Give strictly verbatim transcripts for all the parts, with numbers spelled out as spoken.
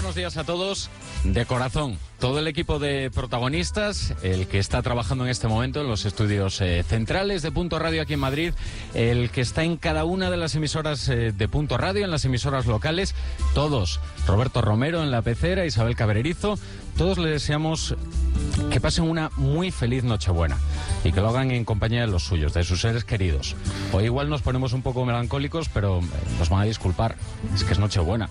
buenos días a todos, de corazón. Todo el equipo de protagonistas, el que está trabajando en este momento en los estudios eh, centrales de Punto Radio aquí en Madrid, el que está en cada una de las emisoras eh, de Punto Radio, en las emisoras locales, todos, Roberto Romero en la pecera, Isabel Cabrerizo, todos les deseamos que pasen una muy feliz Nochebuena y que lo hagan en compañía de los suyos, de sus seres queridos. Hoy igual nos ponemos un poco melancólicos, pero nos van a disculpar, es que es Nochebuena.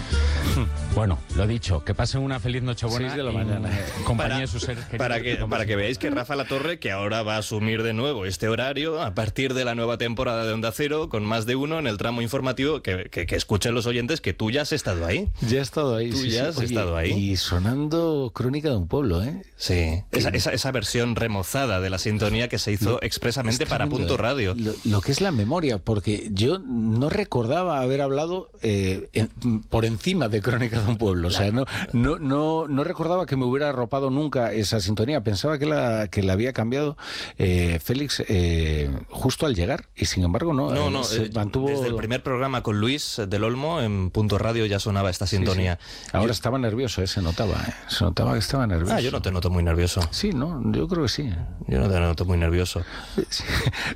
Bueno, lo dicho, que pasen una feliz Nochebuena seis de la mañana. en compañía para, de sus seres queridos. Para que, para que veáis que Rafa Latorre, que ahora va a asumir de nuevo este horario a partir de la nueva temporada de Onda Cero, con más de uno en el tramo informativo, que, que, que escuchen los oyentes que tú ya has estado ahí. Ya he estado ahí. Tú sí, ya sí. has Oye, estado ahí. Y sonando Crónica de un Pueblo, ¿eh? Sí, esa, esa, esa versión remozada de la sintonía que se hizo Lo, expresamente para tremendo, Punto Radio. Lo, lo que es la memoria, porque yo no recordaba haber hablado eh, en, por encima de Crónica de un Pueblo. O sea, no, no, no, no recordaba que me hubiera arropado nunca esa sintonía. Pensaba que la, que la había cambiado eh, Félix eh, justo al llegar, y sin embargo no. No, eh, no, se eh, mantuvo... desde el primer programa con Luis del Olmo en Punto Radio ya sonaba esta sintonía. Sí, sí. Ahora yo... estaba nervioso, eh, se notaba, eh. se notaba que estaba nervioso. Ah, yo no te noto muy nervioso. Sí, no, yo creo que sí. Eh. Yo no te noto muy nervioso. Sí.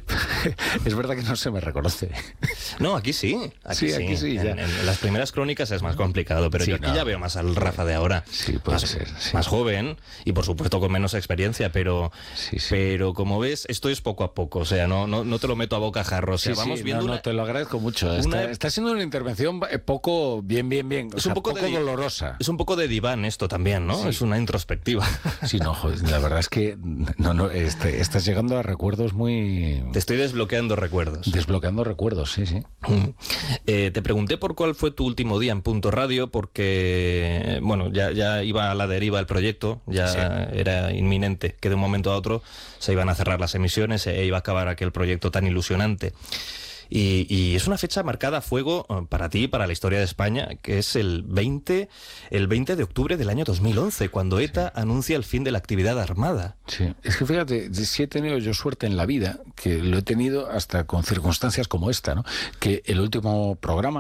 Es verdad que no se me reconoce. No, aquí sí. Aquí sí, sí. aquí sí. Ya. En, en las primeras crónicas es más complicado, pero sí, yo aquí no. ya veo más al Rafa de ahora. Sí, puede más, ser. Sí. Más joven y por supuesto con menos experiencia, pero, sí, sí. pero como ves, esto es poco a poco. O sea, no, no, no te lo meto a bocajarro. O sea, sí, vamos sí, viendo. No, una... no, te lo agradezco mucho. Está, una... está siendo una intervención poco bien, bien, bien. O es sea, un poco, poco de... dolorosa. Es un poco de diván esto también, ¿no? Sí. Es una introspectiva. Sí, no, joder, la verdad es que no, no, este, estás llegando a recuerdos muy... Te estoy desbloqueando recuerdos. Desbloqueando recuerdos, sí, sí. Mm. Eh, te pregunté por cuál fue tu último día en Punto Radio, porque, bueno, ya, ya iba a la deriva el proyecto, ya sí. Era inminente que de un momento a otro se iban a cerrar las emisiones e iba a acabar aquel proyecto tan ilusionante. Y, y es una fecha marcada a fuego para ti, para la historia de España, que es el veinte, el veinte de octubre del año dos mil once, cuando ETA sí. anuncia el fin de la actividad armada. Sí, es que fíjate, si he tenido yo suerte en la vida, que lo he tenido hasta con circunstancias como esta, ¿no? Que el último programa